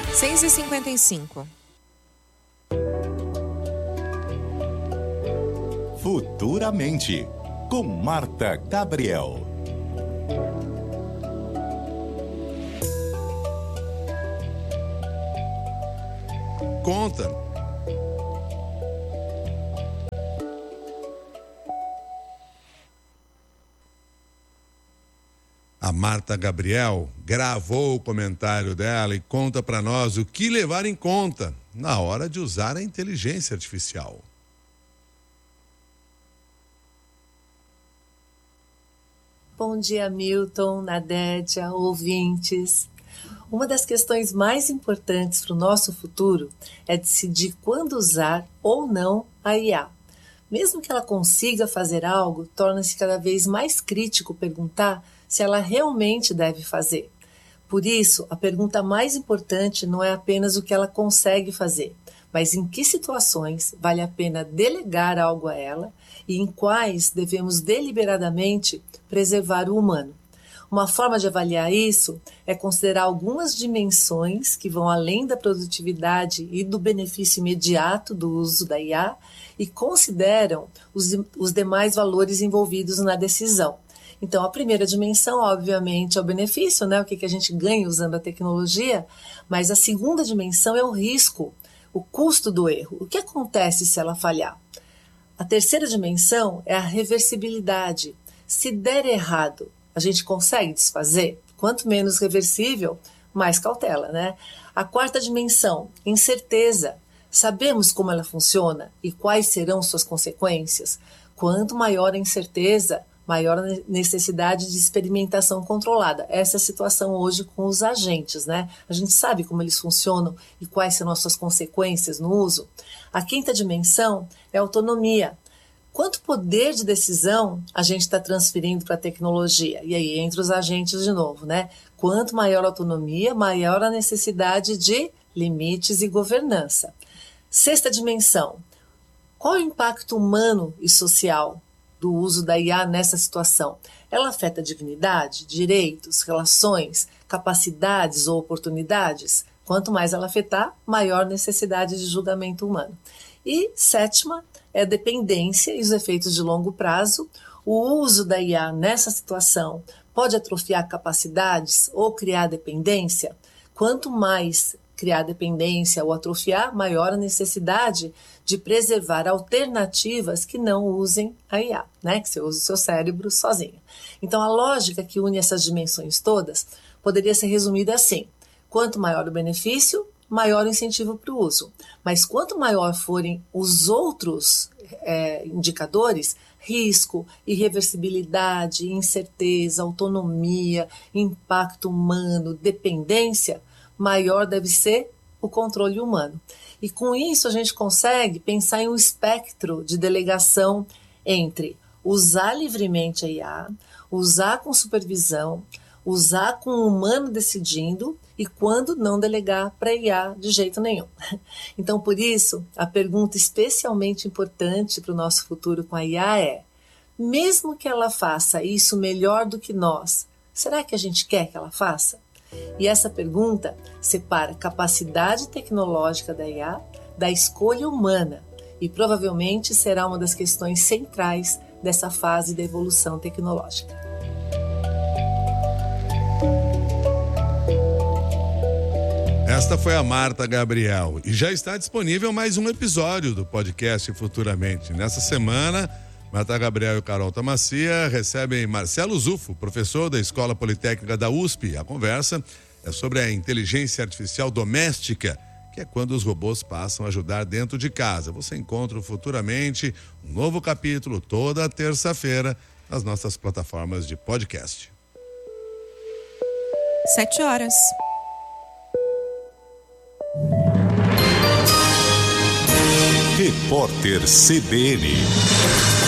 6h55. Futuramente, com Marta Gabriel. Conta. A Marta Gabriel gravou o comentário dela e conta para nós o que levar em conta na hora de usar a inteligência artificial. Bom dia, Milton, Nadédia, ouvintes. Uma das questões mais importantes para o nosso futuro é decidir quando usar ou não a IA. Mesmo que ela consiga fazer algo, torna-se cada vez mais crítico perguntar se ela realmente deve fazer. Por isso, a pergunta mais importante não é apenas o que ela consegue fazer, mas em que situações vale a pena delegar algo a ela e em quais devemos deliberadamente preservar o humano. Uma forma de avaliar isso é considerar algumas dimensões que vão além da produtividade e do benefício imediato do uso da IA e consideram os demais valores envolvidos na decisão. Então, a primeira dimensão, obviamente, é o benefício, né? O que a gente ganha usando a tecnologia, mas a segunda dimensão é o risco, o custo do erro. O que acontece se ela falhar? A terceira dimensão é a reversibilidade. Se der errado, a gente consegue desfazer? Quanto menos reversível, mais cautela, né? A quarta dimensão, incerteza. Sabemos como ela funciona e quais serão suas consequências? Quanto maior a incerteza, maior a necessidade de experimentação controlada. Essa é a situação hoje com os agentes, né? A gente sabe como eles funcionam e quais serão as suas consequências no uso. A quinta dimensão é a autonomia. Quanto poder de decisão a gente está transferindo para a tecnologia? E aí, entre os agentes de novo, né? Quanto maior a autonomia, maior a necessidade de limites e governança. Sexta dimensão, qual o impacto humano e social do uso da IA nessa situação? Ela afeta a dignidade, direitos, relações, capacidades ou oportunidades? Quanto mais ela afetar, maior necessidade de julgamento humano. E sétima é a dependência e os efeitos de longo prazo. O uso da IA nessa situação pode atrofiar capacidades ou criar dependência? Quanto mais criar dependência ou atrofiar, maior a necessidade de preservar alternativas que não usem a IA, né? Que você use o seu cérebro sozinho. Então, a lógica que une essas dimensões todas poderia ser resumida assim: quanto maior o benefício, maior o incentivo para o uso. Mas quanto maior forem os outros indicadores, risco, irreversibilidade, incerteza, autonomia, impacto humano, dependência, maior deve ser o controle humano. E com isso a gente consegue pensar em um espectro de delegação entre usar livremente a IA, usar com supervisão, usar com o humano decidindo e quando não delegar para IA de jeito nenhum. Então, por isso, a pergunta especialmente importante para o nosso futuro com a IA é: mesmo que ela faça isso melhor do que nós, será que a gente quer que ela faça? E essa pergunta separa a capacidade tecnológica da IA da escolha humana e provavelmente será uma das questões centrais dessa fase da evolução tecnológica. Esta foi a Marta Gabriel e já está disponível mais um episódio do podcast Futuramente. Nessa semana, Marta Gabriel e Carol Tamacia recebem Marcelo Zufo, professor da Escola Politécnica da USP. A conversa é sobre a inteligência artificial doméstica, que é quando os robôs passam a ajudar dentro de casa. Você encontra Futuramente um novo capítulo toda terça-feira nas nossas plataformas de podcast. 7h. Repórter CBN.